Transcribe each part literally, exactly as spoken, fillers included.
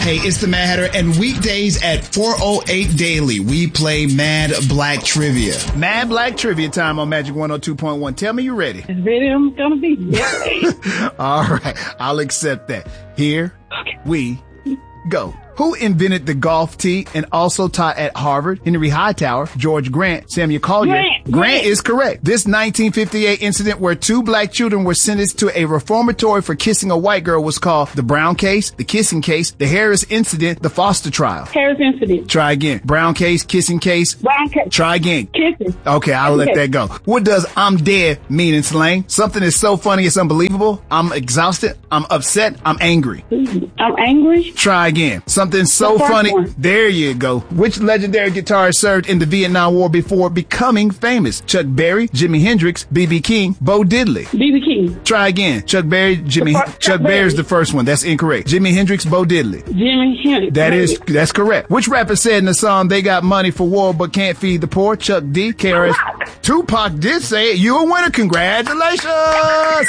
Hey, it's the Mad Hatter, and weekdays at four oh eight daily, we play Mad Black Trivia. Mad Black Trivia time on Magic one oh two point one. Tell me you're ready. As ready I'm gonna be. Yeah. All right, I'll accept that. Here we go. Who invented the golf tee and also taught at Harvard? Henry Hightower, George Grant, Samuel Collier. Grant, Grant Grant. is correct. This nineteen fifty-eight incident where two black children were sentenced to a reformatory for kissing a white girl was called the Brown case, the kissing case, the Harris incident, the Foster trial. Harris incident. Try again. Brown case, kissing case. Brown case. Try again. Kissing. Okay, I'll let Okay. that go. What does I'm dead mean in slang? Something is so funny it's unbelievable. I'm exhausted. I'm upset. I'm angry. I'm angry. Try again. Something so The first funny. one. There you go. Which legendary guitarist served in the Vietnam War before becoming famous? Chuck Berry, Jimi Hendrix, B B King, Bo Diddley. B B King. Try again. Chuck Berry, Jimmy. The fir- Chuck Chuck Berry's Berry. the first one. That's incorrect. Jimi Hendrix, Bo Diddley. Jimmy Hendrix. That is, that's correct. Which rapper said in the song, they got money for war but can't feed the poor? Chuck D, K R S. Tupac did say it. You a winner. Congratulations.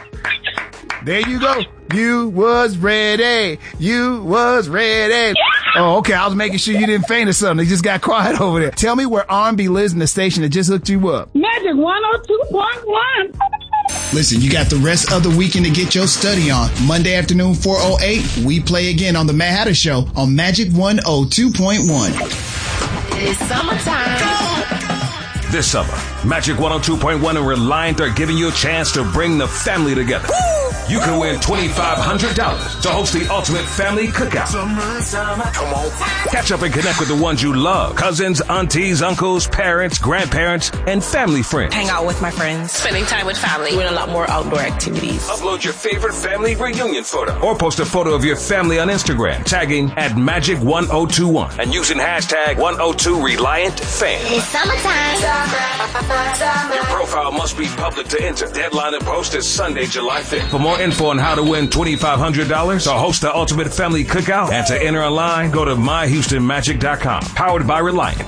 There you go. You was ready. You was ready. Oh, okay. I was making sure you didn't faint or something. You just got quiet over there. Tell me where R and B lives in the station that just hooked you up. Magic one oh two point one. Listen, you got the rest of the weekend to get your study on. Monday afternoon, four oh eight, we play again on the Mad Hatter Show on Magic one oh two point one. It's summertime. This summer, Magic one oh two point one and Reliant are giving you a chance to bring the family together. You can win twenty-five hundred dollars to host the ultimate family cookout. Summer, summer. Come on. Catch up and connect with the ones you love. Cousins, aunties, uncles, parents, grandparents, and family friends. Hang out with my friends. Spending time with family. Doing a lot more outdoor activities. Upload your favorite family reunion photo or post a photo of your family on Instagram, tagging at Magic one oh two one and using hashtag one oh two Reliant Fam. It's summertime. Your profile must be public to enter. Deadline and post is Sunday, July fifth. For more info on how to win twenty-five hundred dollars or host the ultimate family cookout and to enter online, go to my houston magic dot com. Powered by Reliant.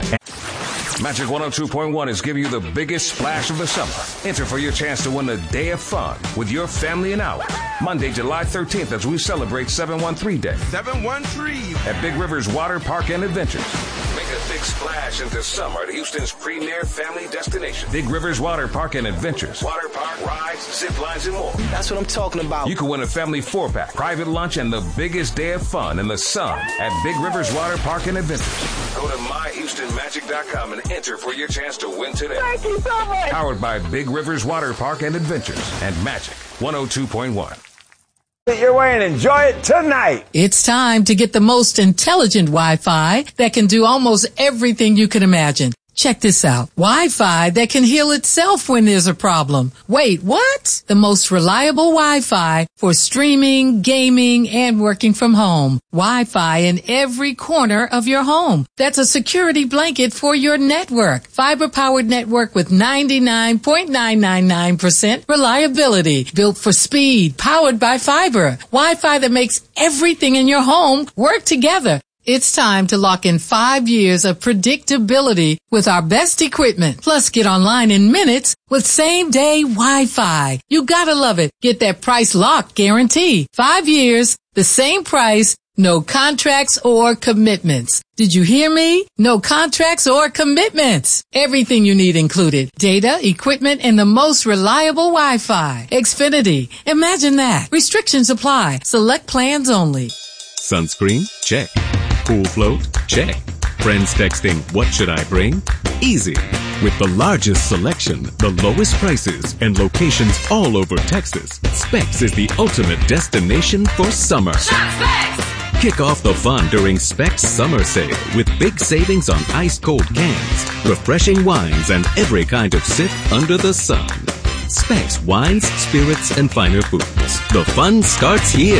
Magic one oh two point one is giving you the biggest splash of the summer. Enter for your chance to win a day of fun with your family and out. Monday, July thirteenth, as we celebrate seven one three Day. seven one three At Big Rivers Water Park and Adventures. Make a big splash into summer at Houston's premier family destination. Big Rivers Water Park and Adventures. Water park, rides, zip lines, and more. That's what I'm talking about. You can win a family four-pack, private lunch, and the biggest day of fun in the sun at Big Rivers Water Park and Adventures. Go to my houston magic dot com and enter for your chance to win today. Thank you so much. Powered by Big Rivers Water Park and Adventures and Magic one oh two point one. Get your way and enjoy it tonight. It's time to get the most intelligent Wi-Fi that can do almost everything you can imagine. Check this out. Wi-Fi that can heal itself when there's a problem. Wait, what? The most reliable Wi-Fi for streaming, gaming, and working from home. Wi-Fi in every corner of your home. That's a security blanket for your network. Fiber-powered network with ninety-nine point nine nine nine percent reliability. Built for speed, powered by fiber. Wi-Fi that makes everything in your home work together. It's time to lock in five years of predictability with our best equipment. Plus, get online in minutes with same-day Wi-Fi. You gotta love it. Get that price lock guarantee. Five years, the same price, no contracts or commitments. Did you hear me? No contracts or commitments. Everything you need included. Data, equipment, and the most reliable Wi-Fi. Xfinity. Imagine that. Restrictions apply. Select plans only. Sunscreen? Check. Cool float? Check. Friends texting, what should I bring? Easy. With the largest selection, the lowest prices, and locations all over Texas, Specs is the ultimate destination for summer. Shop Specs! Kick off the fun during Specs Summer Sale with big savings on ice cold cans, refreshing wines, and every kind of sip under the sun. Specs Wines, Spirits, and Finer Foods. The fun starts here.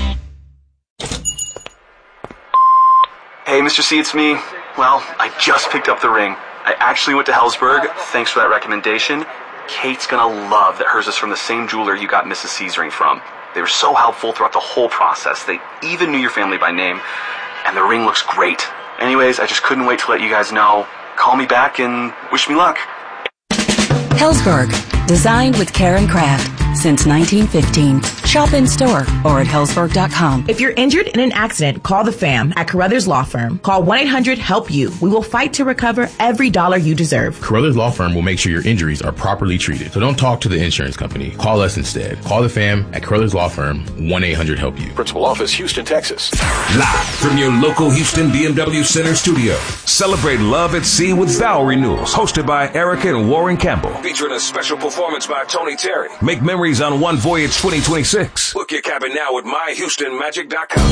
Hey, Mister C, it's me. Well, I just picked up the ring. I actually went to Helzberg. Thanks for that recommendation. Kate's gonna love that hers is from the same jeweler you got Missus C's ring from. They were so helpful throughout the whole process. They even knew your family by name. And the ring looks great. Anyways, I just couldn't wait to let you guys know. Call me back and wish me luck. Helzberg, designed with care and craft. since nineteen fifteen. Shop in store or at hellsberg dot com. If you're injured in an accident, call the fam at Carruthers Law Firm. Call one eight hundred help you. We will fight to recover every dollar you deserve. Carruthers Law Firm will make sure your injuries are properly treated. So don't talk to the insurance company. Call us instead. Call the fam at Carruthers Law Firm, one eight hundred help you. Principal office, Houston, Texas. Live from your local Houston B M W Center studio. Celebrate Love at Sea with vow renewals, hosted by Erica and Warren Campbell. Featuring a special performance by Tony Terry. Make memories on One Voyage twenty twenty-six. Book your cabin now at my houston magic dot com.